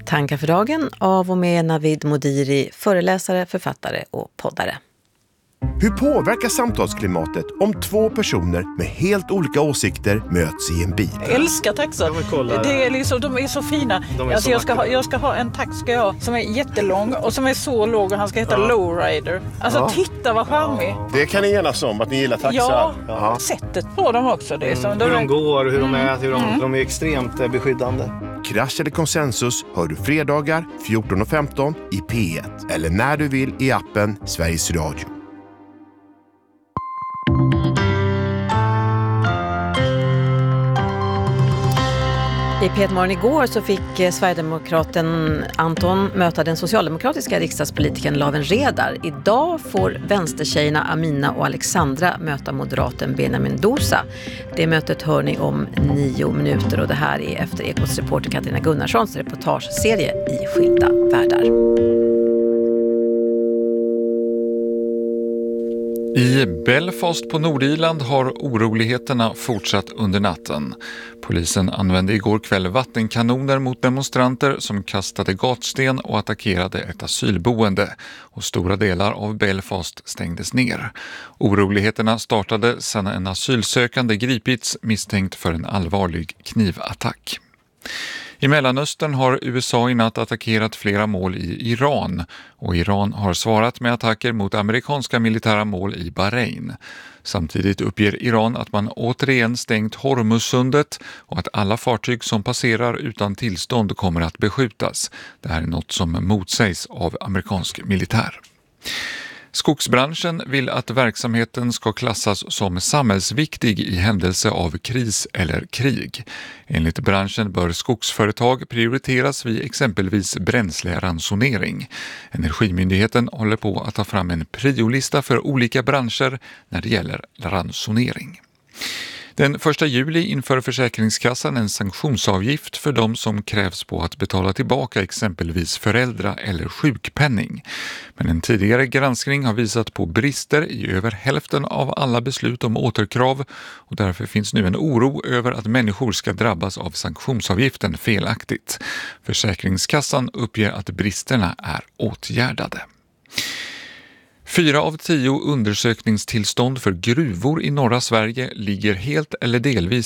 Tankar för dagen av och med Navid Modiri, föreläsare, författare och poddare. Hur påverkar samtalsklimatet om två personer med helt olika åsikter möts i en bil? Jag älskar taxar. Det är liksom, de är så fina. Alltså jag ska ha en tax som är jättelång och som är så låg och han ska heta Lowrider. Alltså titta vad charmig. Det kan ni enas om att ni gillar taxar. Ja. Sättet på dem också. Det är som hur de går, hur de äter, de är extremt beskyddande. Krasch eller konsensus hör du fredagar 14:15 i P1 eller när du vill i appen Sveriges Radio. I P1-morgon igår så fick Sverigedemokraten Anton möta den socialdemokratiska riksdagspolitikern Laven Redar. Idag får vänstertjejerna Amina och Alexandra möta moderaten Benjamin Dosa. Det mötet hör ni om 9 minuter och det här är efter Ekots reporter Katarina Gunnarssons reportageserie i Skilda världar. I Belfast på Nordirland har oroligheterna fortsatt under natten. Polisen använde igår kväll vattenkanoner mot demonstranter som kastade gatsten och attackerade ett asylboende. Och stora delar av Belfast stängdes ner. Oroligheterna startade sedan en asylsökande gripits misstänkt för en allvarlig knivattack. I Mellanöstern har USA i natt attackerat flera mål i Iran och Iran har svarat med attacker mot amerikanska militära mål i Bahrain. Samtidigt uppger Iran att man återigen stängt Hormuzsundet och att alla fartyg som passerar utan tillstånd kommer att beskjutas. Det här är något som motsägs av amerikansk militär. Skogsbranschen vill att verksamheten ska klassas som samhällsviktig i händelse av kris eller krig. Enligt branschen bör skogsföretag prioriteras vid exempelvis bränsleransonering. Energimyndigheten håller på att ta fram en priolista för olika branscher när det gäller ransonering. Den 1 juli inför Försäkringskassan en sanktionsavgift för de som krävs på att betala tillbaka exempelvis föräldra- eller sjukpenning. Men en tidigare granskning har visat på brister i över hälften av alla beslut om återkrav och därför finns nu en oro över att människor ska drabbas av sanktionsavgiften felaktigt. Försäkringskassan uppger att bristerna är åtgärdade. 4 av 10 undersökningstillstånd för gruvor i norra Sverige ligger helt eller delvis